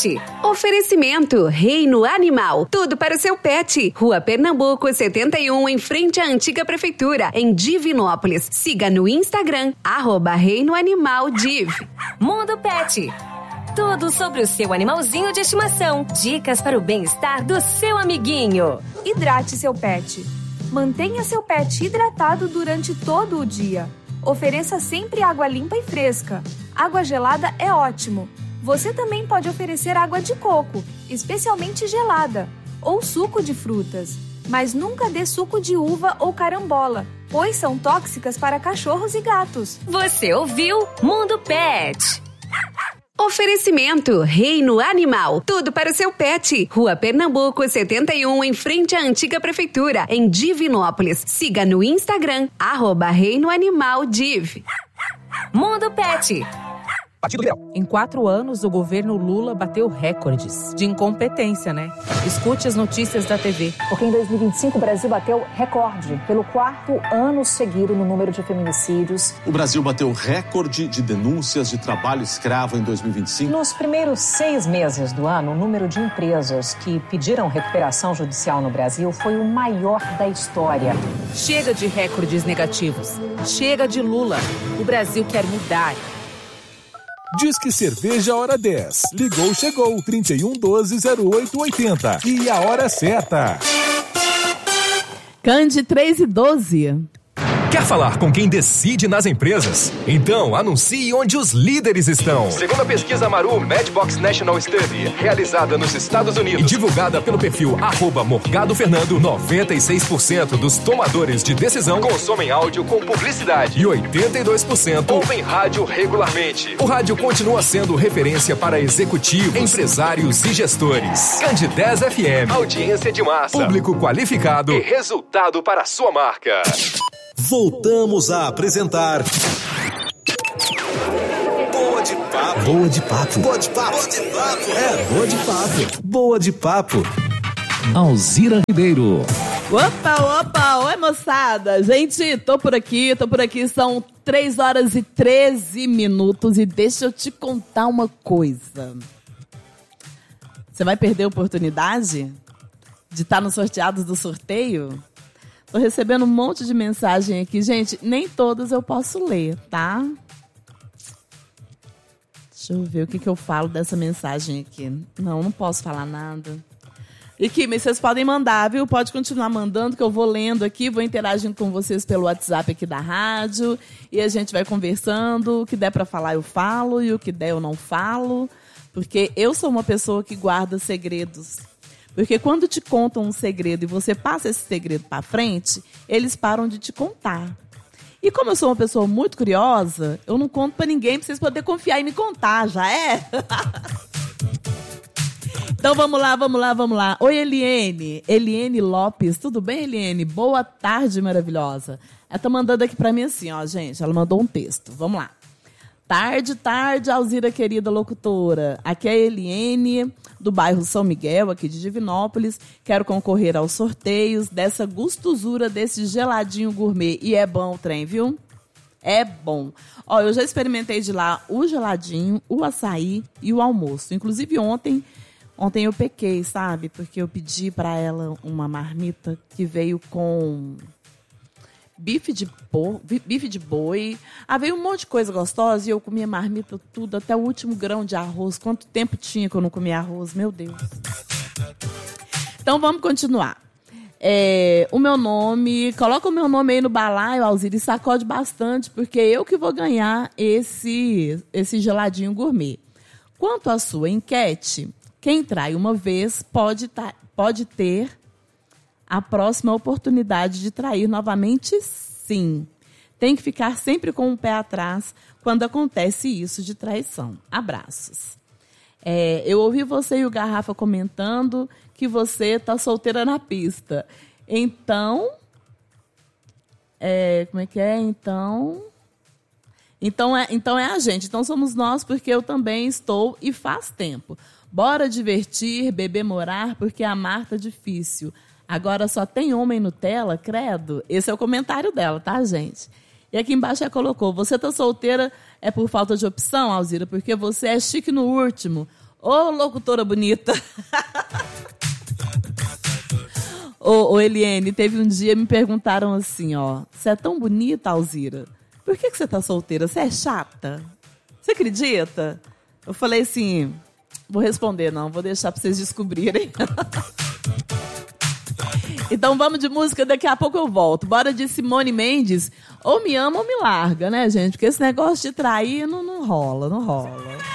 Pet. Oferecimento Reino Animal. Tudo para o seu pet. Rua Pernambuco, 71, em frente à antiga prefeitura, em Divinópolis. Siga no Instagram, @ReinoAnimalDiv. Mundo Pet. Tudo sobre o seu animalzinho de estimação. Dicas para o bem-estar do seu amiguinho. Hidrate seu pet. Mantenha seu pet hidratado durante todo o dia. Ofereça sempre água limpa e fresca. Água gelada é ótimo. Você também pode oferecer água de coco, especialmente gelada, ou suco de frutas. Mas nunca dê suco de uva ou carambola, pois são tóxicas para cachorros e gatos. Você ouviu Mundo Pet. Oferecimento Reino Animal. Tudo para o seu pet. Rua Pernambuco, 71, em frente à antiga prefeitura, em Divinópolis. Siga no Instagram, @ReinoAnimalDiv. Mundo Pet. Em 4 anos, o governo Lula bateu recordes de incompetência, né? Escute as notícias da TV. Porque em 2025 o Brasil bateu recorde pelo 4º ano seguido no número de feminicídios. O Brasil bateu recorde de denúncias de trabalho escravo em 2025. Nos primeiros 6 meses do ano, o número de empresas que pediram recuperação judicial no Brasil foi o maior da história. Chega de recordes negativos. Chega de Lula. O Brasil quer mudar. Disque Cerveja Hora 10. Ligou, chegou. 3112-0880. E a hora certa. Cande 3:12. Quer falar com quem decide nas empresas? Então anuncie onde os líderes estão. Segundo a pesquisa Maru Madbox National Study, realizada nos Estados Unidos e divulgada pelo perfil @MorgadoFernando, 96% dos tomadores de decisão consomem áudio com publicidade e 82% ouvem rádio regularmente. O rádio continua sendo referência para executivos, empresários e gestores. Cande 10 FM, audiência de massa, público qualificado e resultado para a sua marca. Voltamos a apresentar Boa de Papo. Boa de Papo. Boa de Papo. Boa de Papo. Boa de Papo. Alzira Ribeiro. Opa, oi moçada. Gente, tô por aqui, são 3h13 e deixa eu te contar uma coisa. Você vai perder a oportunidade de estar nos sorteados do sorteio? Tô recebendo um monte de mensagem aqui. Gente, nem todas eu posso ler, tá? Deixa eu ver o que eu falo dessa mensagem aqui. Não posso falar nada. E aqui, mas vocês podem mandar, viu? Pode continuar mandando, que eu vou lendo aqui, vou interagindo com vocês pelo WhatsApp aqui da rádio. E a gente vai conversando. O que der pra falar, eu falo. E o que der, eu não falo. Porque eu sou uma pessoa que guarda segredos. Porque quando te contam um segredo e você passa esse segredo para frente, eles param de te contar. E como eu sou uma pessoa muito curiosa, eu não conto para ninguém para vocês poderem confiar e me contar, já é? Então vamos lá. Oi, Eliene. Eliene Lopes. Tudo bem, Eliene? Boa tarde, maravilhosa. Ela tá mandando aqui para mim assim, ó, gente. Ela mandou um texto. Vamos lá. Tarde, Alzira, querida locutora. Aqui é a Eliene, do bairro São Miguel, aqui de Divinópolis. Quero concorrer aos sorteios dessa gostosura desse geladinho gourmet. E é bom o trem, viu? É bom. Ó, eu já experimentei de lá o geladinho, o açaí e o almoço. Inclusive ontem eu pequei, sabe? Porque eu pedi para ela uma marmita que veio com bife de boi. Veio um monte de coisa gostosa e eu comia marmita tudo, até o último grão de arroz. Quanto tempo tinha que eu não comia arroz? Meu Deus. Então vamos continuar. O meu nome, coloca o meu nome aí no balaio, Alzira, e sacode bastante, porque eu que vou ganhar esse geladinho gourmet. Quanto à sua enquete, quem trai uma vez pode ter a próxima oportunidade de trair novamente, sim. Tem que ficar sempre com o pé atrás quando acontece isso de traição. Abraços. Eu ouvi você e o Garrafa comentando que você está solteira na pista. Então, como é que é? Então é a gente. Então somos nós, porque eu também estou e faz tempo. Bora divertir, beber, morar, porque amar tá difícil. Agora só tem homem Nutella, credo. Esse é o comentário dela, tá, gente? E aqui embaixo ela colocou, você tá solteira é por falta de opção, Alzira, porque você é chique no último. Ô, locutora bonita. Ô, Eliane, teve um dia, me perguntaram assim, ó. Você é tão bonita, Alzira. Por que você tá solteira? Você é chata? Você acredita? Eu falei assim, vou responder não, vou deixar pra vocês descobrirem. Então vamos de música, daqui a pouco eu volto. Bora de Simone Mendes. Ou me ama ou me larga, né, gente? Porque esse negócio de trair não rola, não rola.